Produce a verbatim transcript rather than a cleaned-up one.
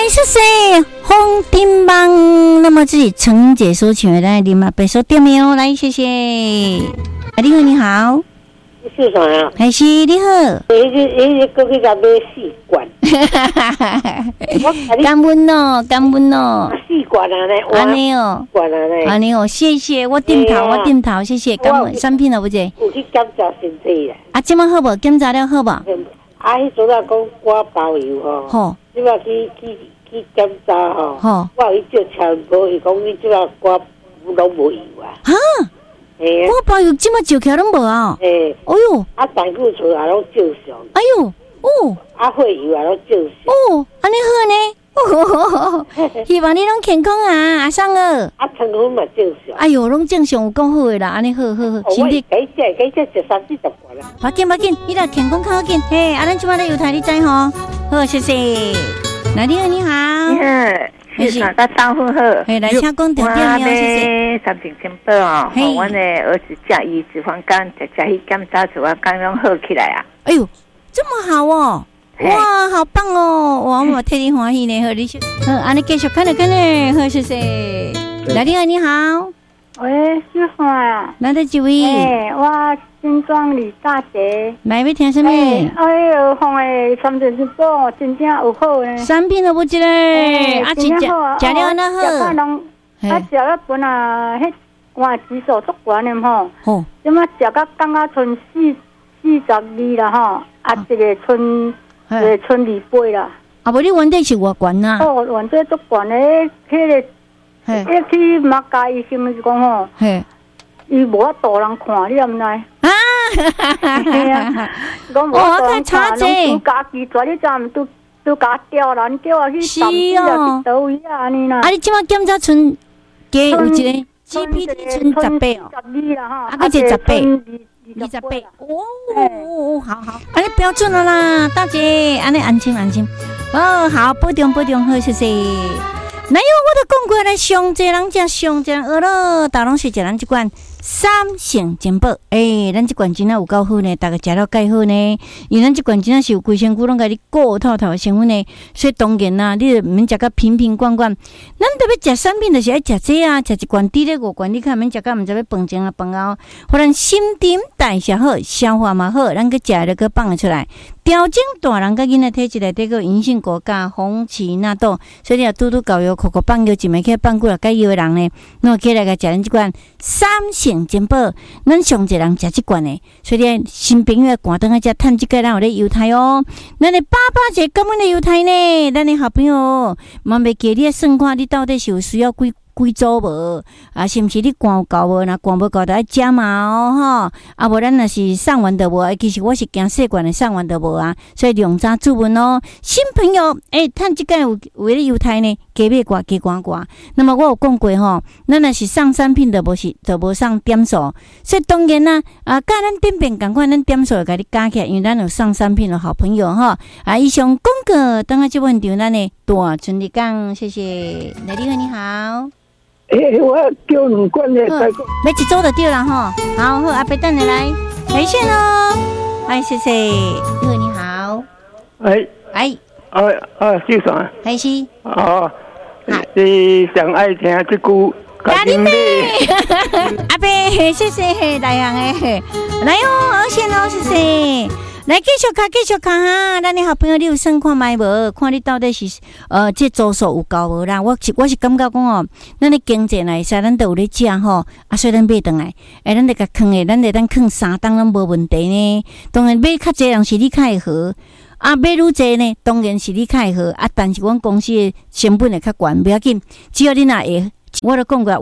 谢谢红丁帮，那么自己陈姐所请的来啉嘛，别说点名哦，来谢谢。啊，你好，你好， 是啥呀？ 还是你好。 伊个伊个过去甲买四罐， 感恩哦，感恩哦。 四罐啊嘞， 安尼哦， 罐啊嘞， 安尼哦，谢谢，我点头，我点头，谢谢，感恩。产品了不姐？ 有去检查身体啦。 啊，即摆好无？检查了好无？ 啊，迄阵啊讲我包邮吼， 好， 即摆去去去检查吼， 好， 我有去照超无，伊讲你即摆我拢无油啊。 哈， 嘿， 我包邮即摆照起来拢无啊。 嘿， 哎呦， 啊胆固醇也拢正常。 哎呦，哦， 啊血油也拢正常。 哦，安尼好呢。哦，希望你拢健康啊，阿桑儿。 啊，糖分嘛正常。 哎呦，拢正常有够好的啦，安尼好好好，身体。 改食改食食三四十罐啦。 要紧要紧，你若健康较要紧。嘿，啊，咱即摆咧油台你知吼？好，谢谢。那你好，你好。 你好，是啥个招呼好？ 嘿，来请讲点点了，谢谢。 三瓶金宝哦，和阮的儿子驾医脂肪肝，再加去检查脂肪肝拢好起来啊。 哎呦，这么好哦！哇，好棒哦！哇，我替你欢喜呢，好，你去，好，安尼继续看着看着，好，谢谢。来，你好，你好。 喂，是啥啊？ 来的几位？ 哎，我新庄李大姐。 来要听什么？ 哎呦，放的三瓶金宝真正有好呢。 三瓶都不一嘞，啊，真正食了那好。 食到拢，啊，食了本啊，迄我指数足悬的吼。 哦。 即马食到刚刚剩四四十二啦吼，啊，一个剩。诶，剩二杯啦。 啊，无你原底是偌悬呐？ 哦，原底足悬诶，迄个，迄去马家医生是讲吼，伊无法度人看，你毋知？啊，系啊，讲无法度人看，拢家己做，你知毋？都都家调啦，你叫我去上医啊，去倒位啊，安尼啦。 啊，你即马检查剩加有一个 G P T 剩十八哦， 十二啦哈， 啊，个一十八。二十八哦哦，好好，安尼标准了啦，大姐，安尼安心安心。哦，好，保重保重，好谢谢。哪有我都讲过来，上济人食上济人饿咯，大拢是食咱即款三成金宝。诶、欸，咱即款真啊有够好呢，大家食了介好呢。因为咱即款真啊是有规身躯拢甲你顾透透的成分呢，所以当然啦，你毋免食甲瓶瓶罐罐。咱特别食产品，就是爱食这啊，食一罐滴咧五罐，你看免食甲毋知要饭前啊饭后，互咱新陈代谢好，消化嘛好，咱个食了个放出来。调整大人甲囡仔体质内底个银杏果加红荠纳豆，所以你要拄拄搞药，口口放药，一枚起放过来，甲药人呢，那起来个食咱即罐三成金宝，咱上济人食即罐的，所以新朋友赶灯啊，食趁即个咱有咧犹太哦，咱的爸爸节根本的犹太呢，咱的好朋友，嘛袂记你算看你到底是有需要几。几组无啊？是毋是你汗有够无？若汗无够，就爱食嘛哦吼！啊，无咱若是上完就无，其实我是惊细罐的上完就无啊，所以量早注文哦。新朋友，诶，趁即个有为了犹太呢，加买寡加寡寡。那么我有讲过吼，咱若是上产品就无是就无上点数，所以当然啦，啊，甲咱变变共款，咱点数会甲你加起来，因为咱有上产品的好朋友吼。啊，以上广告，等下即问题咱的大春丽讲，谢谢，来你好，你好。 诶、欸，我叫两罐的， 买一组就对了哈。好，好，阿伯等你来，回线喽。哎，谢谢，你好，你好。 哎哎， 啊啊，是啥？ 还是？ 哦，你上爱听这句。 咖喱妹，阿伯，谢谢，来行诶，来哦，二线哦，谢谢。来继续看，继续看哈！咱的好朋友，你有算看卖无？看你到底是呃，这组数有够无啦？我是我是感觉讲哦，咱的经济来说，咱都有咧食吼，啊，所以咱买倒来，诶，咱得甲藏诶，咱得咱藏三档，咱无问题呢。当然买较济人是你较会好，啊，买愈济呢，当然是你较会好啊。但是阮公司的成本会较悬，不要紧，只要你若会，我都讲过。